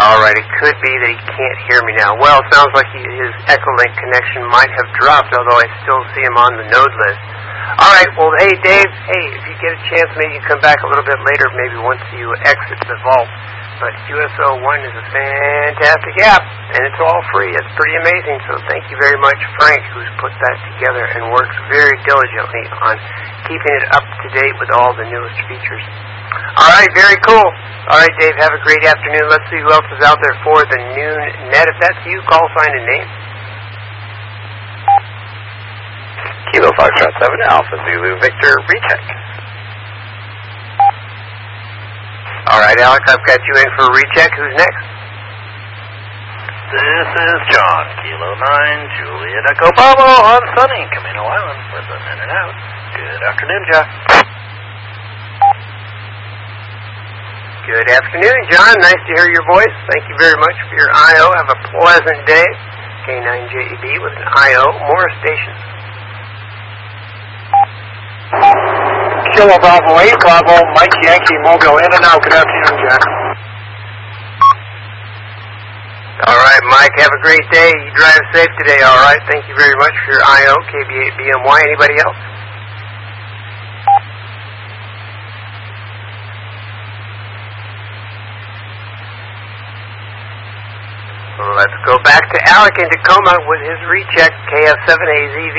All right, it could be that he can't hear me now. Well, it sounds like his Echolink connection might have dropped, although I still see him on the node list. All right, well, hey, Dave, if you get a chance, maybe you come back a little bit later, maybe once you exit the vault. But QSO 1 is a fantastic app, and it's all free. It's pretty amazing, so thank you very much, Frank, who's put that together and works very diligently on keeping it up to date with all the newest features. All right, very cool. All right, Dave, have a great afternoon. Let's see who else is out there for the noon net. If that's you, call sign and name. Kilo Foxtrot 7, Alpha Zulu Victor, recheck. All right, Alex, I've got you in for a recheck. Who's next? This is John, Kilo 9, Juliet Echo Bravo on sunny Camino Island with an in and out. Good afternoon, Jack. Good afternoon, John. Nice to hear your voice. Thank you very much for your I.O. Have a pleasant day. K9JEB with an I.O. More stations. Kilo Bravo 8, Bravo, Mike Yankee, Mogo, in and out. Good afternoon, Jack. All right, Mike, have a great day. You drive safe today, all right? Thank you very much for your I.O. KB8BMY. Anybody else? Let's go back to Alec in Tacoma with his recheck, KF7AZV.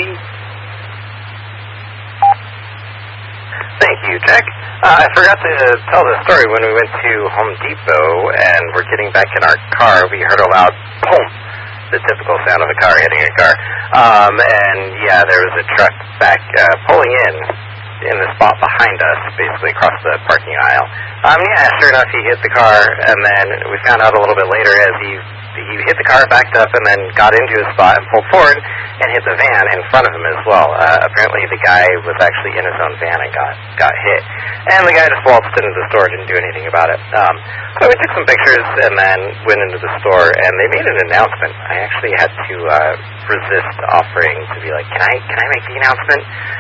Thank you, Jack. I forgot to tell the story. When we went to Home Depot and we're getting back in our car, we heard a loud boom, the typical sound of a car hitting a car. And yeah, there was a truck back pulling in the spot behind us, basically across the parking aisle. Yeah, sure enough, he hit the car, and then we found out a little bit later as he hit the car, backed up, and then got into his spot and pulled forward and hit the van in front of him as well. Apparently the guy was actually in his own van and got hit. And the guy just waltzed into the store, didn't do anything about it. So we took some pictures and then went into the store, and they made an announcement. I actually had to resist offering to be like, can I make the announcement?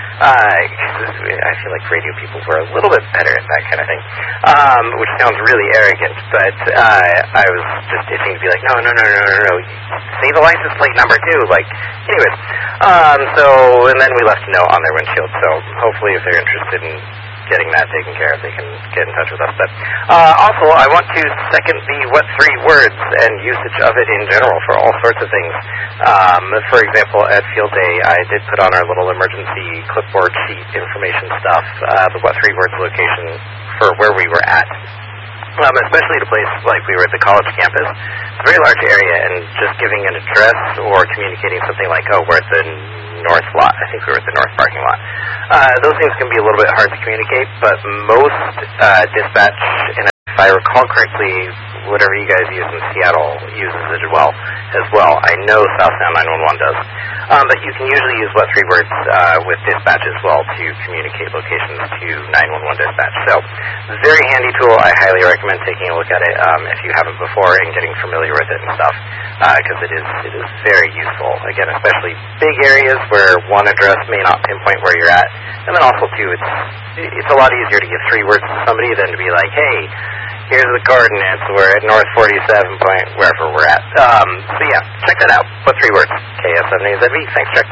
I feel like radio people were a little bit better at that kind of thing, which sounds really arrogant, but I was just itching to be like, no, say the license plate number too, like, anyways. And then we left a note on their windshield, so hopefully if they're interested in getting that taken care of, they can get in touch with us. But also, I want to second the what 3 words and usage of it in general for all sorts of things. For example, at Field Day, I did put on our little emergency clipboard sheet information stuff, the what 3 words location for where we were at. Especially at a place like we were at the college campus. It's a very large area, and just giving an address or communicating something like, oh, we're at the north lot. I think we were at the north parking lot. Those things can be a little bit hard to communicate, but most dispatch, and if I recall correctly, whatever you guys use in Seattle uses it as well. I know Southtown 911 does. But you can usually use what 3 words with dispatch as well to communicate locations to 911 dispatch. So, very handy tool. I highly recommend taking a look at it if you haven't before and getting familiar with it and stuff, because it is very useful. Again, especially big areas where one address may not pinpoint where you're at. And then also, too, it's a lot easier to give 3 words to somebody than to be like, hey, here's the coordinates. We're at North 47 point, wherever we're at. So yeah, check that out. What 3 words? KF7AZV. Thanks, Chuck.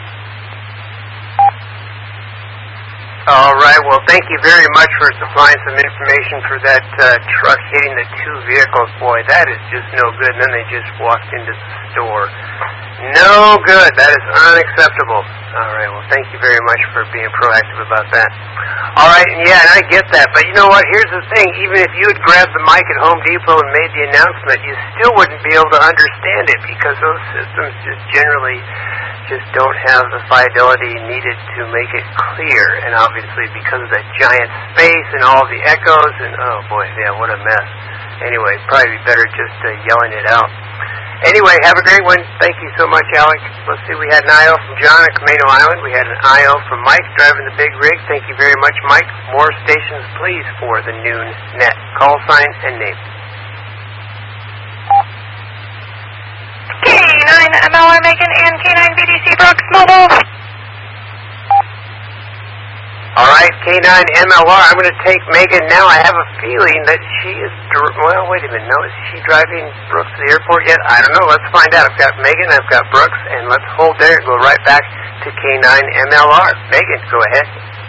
All right. Well, thank you very much for supplying some information for that truck hitting the 2 vehicles. Boy, that is just no good. And then they just walked into the store. No good. That is unacceptable. All right. Well, thank you very much for being proactive about that. All right. And yeah, and I get that. But you know what? Here's the thing. Even if you had grabbed the mic at Home Depot and made the announcement, you still wouldn't be able to understand it because those systems just generally just don't have the fidelity needed to make it clear. And obviously because of that giant space and all the echoes and, oh boy, yeah, what a mess. Anyway, probably better just yelling it out. Anyway, have a great one. Thank you so much, Alex. Let's see, we had an I.O. from John at Camino Island. We had an I.O. from Mike driving the big rig. Thank you very much, Mike. More stations, please, for the noon net. Call sign and name. K9 MLR Megan and K9 BDC Brooks Mobile. All right, K9 MLR. I'm going to take Megan now. I have a feeling that she is, well, wait a minute. No, is she driving Brooks to the airport yet? I don't know. Let's find out. I've got Megan, I've got Brooks, and let's hold there and go right back to K9 MLR. Megan, go ahead.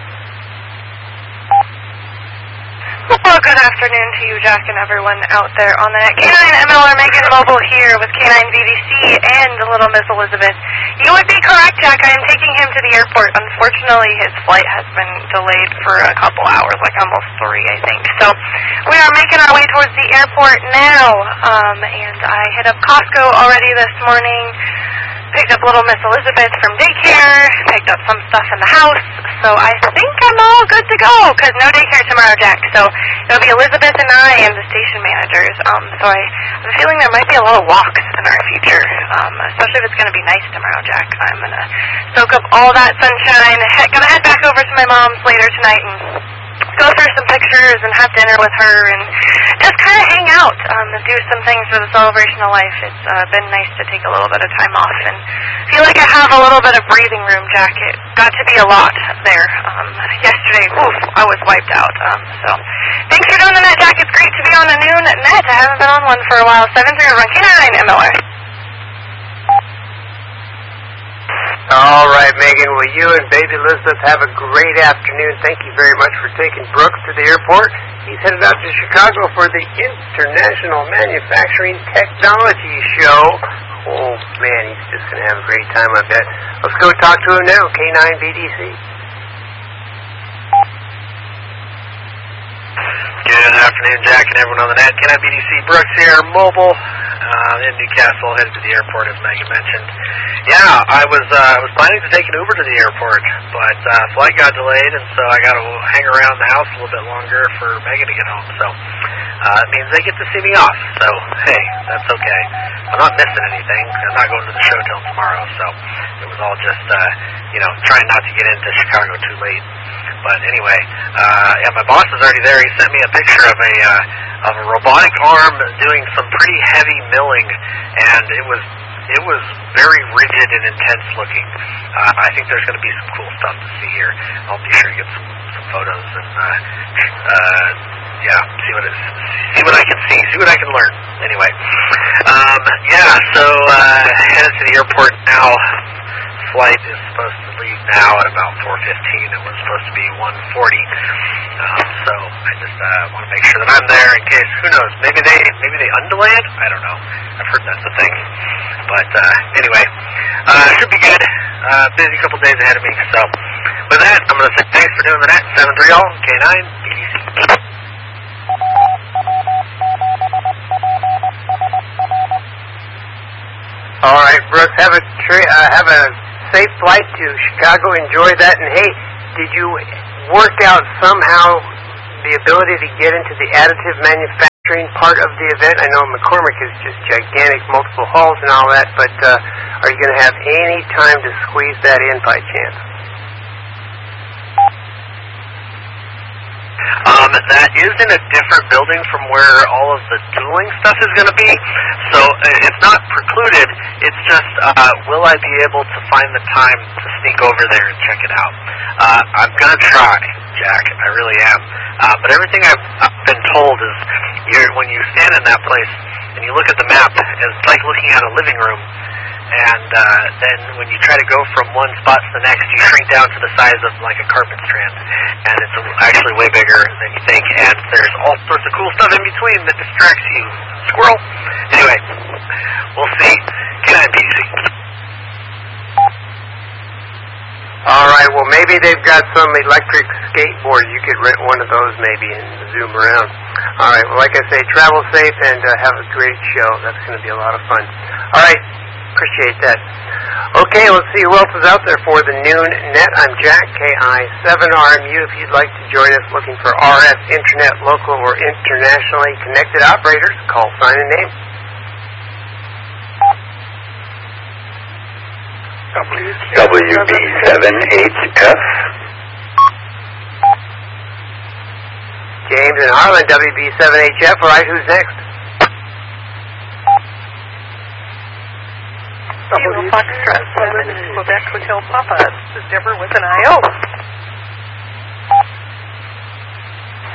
Well, good afternoon to you, Jack, and everyone out there on the net. K9 MLR Megan Mobile here with K9 BDC and Little Miss Elizabeth. You would be correct, Jack. I am taking him to the airport. Unfortunately, his flight has been delayed for a couple hours, like almost 3, I think. So we are making our way towards the airport now, and I hit up Costco already this morning. Picked up Little Miss Elizabeth from daycare, picked up some stuff in the house, so I think I'm all good to go, because no daycare tomorrow, Jack. So it'll be Elizabeth and I and the station managers. So I have a feeling there might be a lot of walks in our future, especially if it's going to be nice tomorrow, Jack. I'm going to soak up all that sunshine. Going to head back over to my mom's later tonight and go through some pictures and have dinner with her and just kind of hang out and do some things for the celebration of life. It's been nice to take a little bit of time off and feel like I have a little bit of breathing room, Jack. It got to be a lot there. Yesterday, I was wiped out. So thanks for doing the net, Jack. It's great to be on a noon net. I haven't been on one for a while. 7-3 run K9 MLR. All right, Megan. Well, you and baby Elizabeth have a great afternoon. Thank you very much for taking Brooks to the airport. He's headed out to Chicago for the International Manufacturing Technology Show. Oh, man, he's just going to have a great time, I bet. Let's go talk to him now, K9 BDC. Good afternoon, Jack, and everyone on the net. K9 BDC Brooks here, mobile. In Newcastle, headed to the airport, as Megan mentioned. Yeah, I was planning to take an Uber to the airport, but flight got delayed, and so I got to hang around the house a little bit longer for Megan to get home. So it means they get to see me off. So hey, that's okay. I'm not missing anything. I'm not going to the show till tomorrow. So it was all just trying not to get into Chicago too late. But anyway, yeah, my boss is already there. He sent me a picture of a robotic arm doing some pretty heavy milling, and it was very rigid and intense looking. I think there's going to be some cool stuff to see here. I'll be sure to get some photos and see what I can see what I can learn. Anyway, so headed to the airport now. Flight is supposed to leave now at about 4:15. It was supposed to be 1:40. So I just want to make sure that I'm there in case, who knows, maybe they undelay it? I don't know. I've heard that's a thing. But anyway, should be good. Busy couple days ahead of me. So with that, I'm going to say thanks for doing the net. 7-3 all, K9 BDC. All right, Brooks, have a safe flight to Chicago. Enjoy that. And hey, did you work out somehow the ability to get into the additive manufacturing part of the event? I know McCormick is just gigantic, multiple halls and all that, but are you going to have any time to squeeze that in by chance? That is in a different building from where all of the dueling stuff is going to be, so it's not precluded. It's just, will I be able to find the time to sneak over there and check it out? I'm going to try, Jack. I really am. But everything I've been told is when you stand in that place and you look at the map, it's like looking at a living room. And then when you try to go from one spot to the next, you shrink down to the size of like a carpet strand. And it's actually way bigger than you think. And there's all sorts of cool stuff in between that distracts you. Squirrel. Anyway, we'll see. K9 BDC. All right, well, maybe they've got some electric skateboards. You could rent one of those maybe and zoom around. All right, well, like I say, travel safe and have a great show. That's going to be a lot of fun. All right. Appreciate that. Okay, let's see who else is out there for the noon net. I'm Jack, KI7RMU. If you'd like to join us looking for RF, Internet, local, or internationally connected operators, call, sign, and name. WB7HF. James and Harlan, WB7HF. All right, who's next? Kilo Foxtrot 7 Quebec Hotel Papa. This is Deborah with an IO.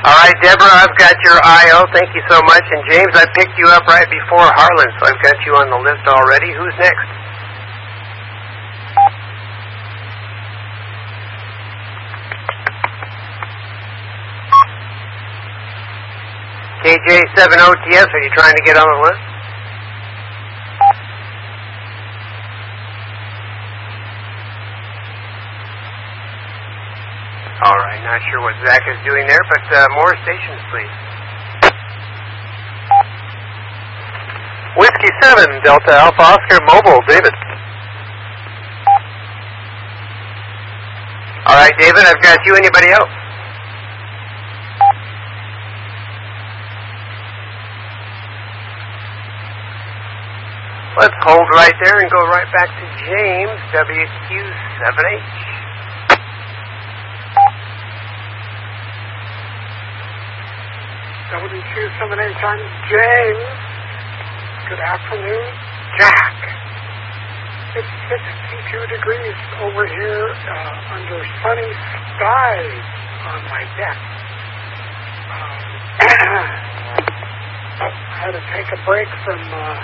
All right, Deborah, I've got your I.O. Thank you so much. And James, I picked you up right before Harlan, so I've got you on the list already. Who's next? KJ7OTS, are you trying to get on the list? All right, not sure what Zach is doing there, but more stations, please. Whiskey 7, Delta Alpha Oscar Mobile, David. All right, David, I've got you. Anybody else? Let's hold right there and go right back to James, WQ7H. WQ7H, I'm James. Good afternoon, Jack. It's 62 degrees over here under sunny skies on my deck. I had to take a break from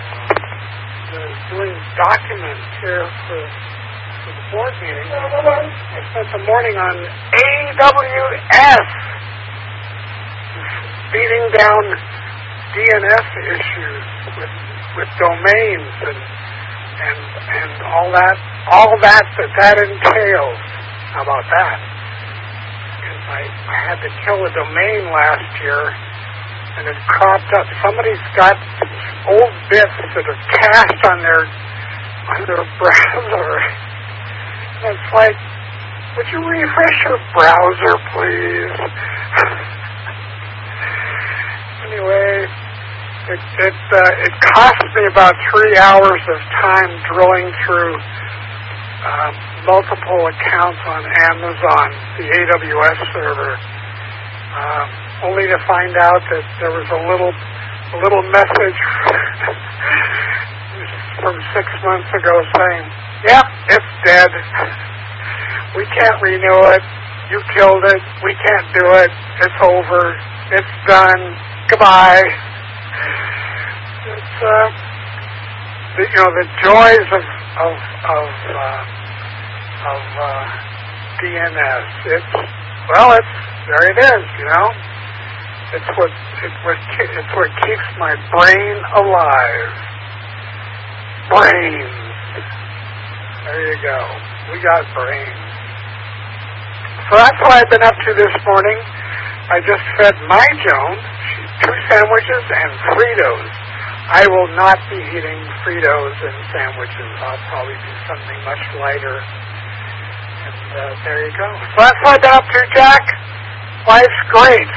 doing documents here for the board meeting. I spent the morning on AWS, beating down DNS issues with domains and all that entails. How about that? Because I had to kill a domain last year, and it cropped up. Somebody's got old bits that are cached on their browser. And it's like, would you refresh your browser, please? Anyway, it cost me about 3 hours of time drilling through multiple accounts on Amazon, the AWS server, only to find out that there was a little message from 6 months ago saying, "Yep, it's dead. We can't renew it. You killed it. We can't do it. It's over. It's done. Goodbye." It's the joys of DNS. There it is. It's what keeps my brain alive. Brains. There you go. We got brains. So that's what I've been up to this morning. I just fed my Joan 2 sandwiches and Fritos. I will not be eating Fritos and sandwiches. I'll probably do something much lighter. And there you go. So that's what I've been up to, Jack. Life's great.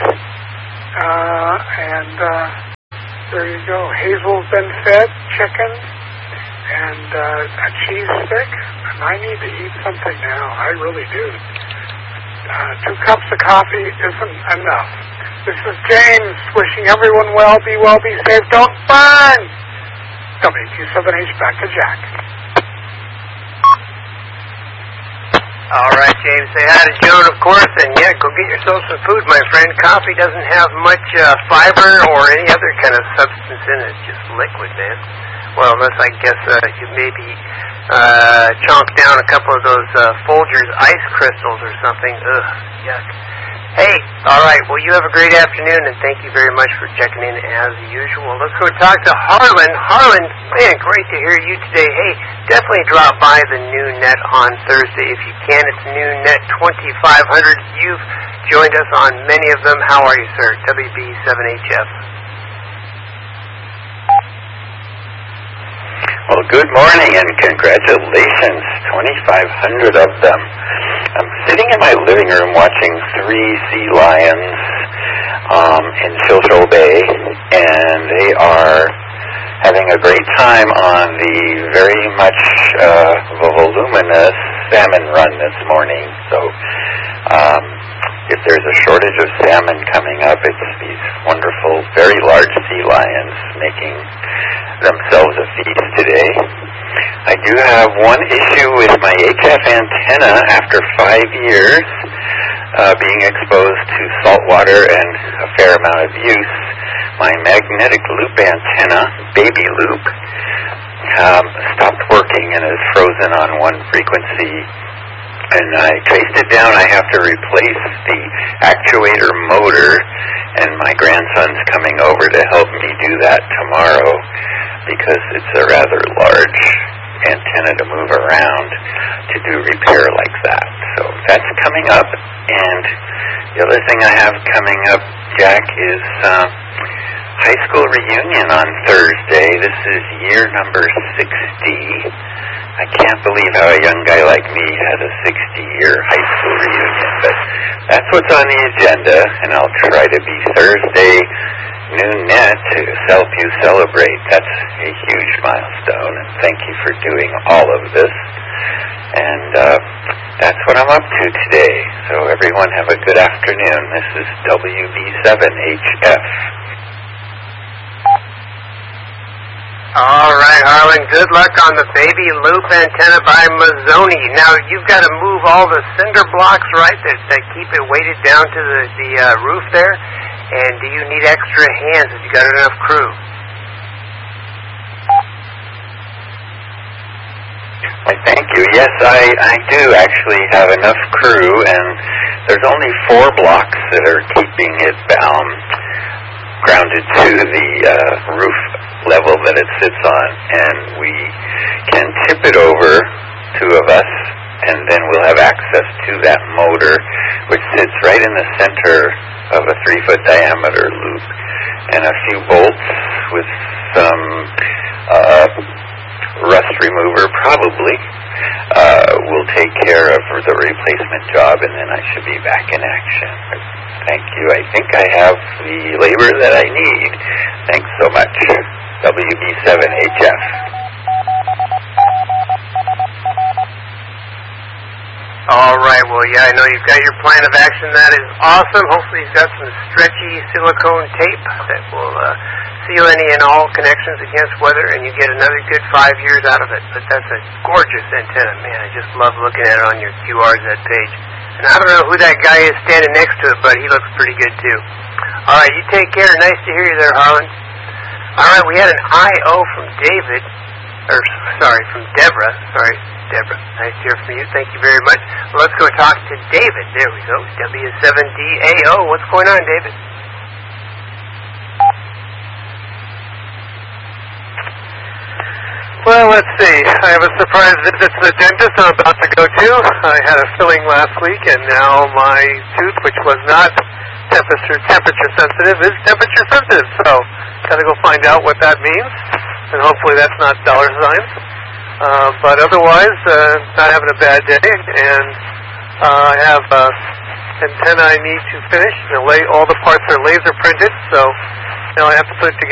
And there you go. Hazel's been fed chicken and a cheese stick. And I need to eat something now. I really do. 2 cups of coffee isn't enough. This is James wishing everyone well, be safe, don't burn! WQ7H, back to Jack. All right, James, say hi to Joan, of course, and yeah, go get yourself some food, my friend. Coffee doesn't have much fiber or any other kind of substance in it. It's just liquid, man. Well, unless I guess you maybe chonk down a couple of those Folgers ice crystals or something. Ugh, yuck. Hey, all right, well, you have a great afternoon, and thank you very much for checking in as usual. Let's go talk to Harlan. Harlan, man, great to hear you today. Hey, definitely drop by the new net on Thursday if you can. It's new net 2500. You've joined us on many of them. How are you, sir? WB7HF. Well, good morning and congratulations, 2,500 of them. I'm sitting in my living room watching 3 sea lions in Chilchol Bay, and they are having a great time on the very much voluminous salmon run this morning. So if there's a shortage of salmon coming up, it's these wonderful, very large sea lions making themselves a feast today. I do have one issue with my HF antenna after 5 years. being exposed to salt water and a fair amount of use, my magnetic loop antenna, baby loop, stopped working and is frozen on one frequency. And I traced it down. I have to replace the actuator motor, and my grandson's coming over to help me do that tomorrow because it's a rather large antenna to move around to do repair like that. So that's coming up. And the other thing I have coming up, Jack, is high school reunion on Thursday. This is year number 60. I can't believe how a young guy like me had a 60-year high school reunion, but that's what's on the agenda, and I'll try to be Thursday noon net to help you celebrate. That's a huge milestone, and thank you for doing all of this. And that's what I'm up to today. So everyone have a good afternoon. This is WB7HF. All right, Harlan, good luck on the baby loop antenna by Mazzoni. Now, you've got to move all the cinder blocks, right, that keep it weighted down to the roof there? And do you need extra hands? Have you got enough crew? Well, thank you. Yes, I do actually have enough crew, and there's only 4 blocks that are keeping it grounded to the roof level that it sits on, and we can tip it over, 2 of us, and then we'll have access to that motor, which sits right in the center of a 3-foot diameter loop, and a few bolts with some rust remover probably will take care of the replacement job, and then I should be back in action. Thank you. I think I have the labor that I need. Thanks so much. WB7HF. All right, well, yeah, I know you've got your plan of action. That is awesome. Hopefully you've got some stretchy silicone tape that will seal any and all connections against weather, and you get another good 5 years out of it. But that's a gorgeous antenna, man. I just love looking at it on your QRZ page. And I don't know who that guy is standing next to it, but he looks pretty good, too. All right, you take care. Nice to hear you there, Harlan. All right, we had an I.O. from Deborah. Sorry, Deborah. Nice to hear from you. Thank you very much. Well, let's go talk to David. There we go. W7DAO. What's going on, David? Well, let's see. I have a surprise visit to the dentist I'm about to go to. I had a filling last week, and now my tooth, which was not temperature sensitive, is temperature sensitive. So, gotta go find out what that means, and hopefully that's not dollar signs. But otherwise, not having a bad day, and I have antenna I need to finish. All the parts are laser printed, so now I have to put it together.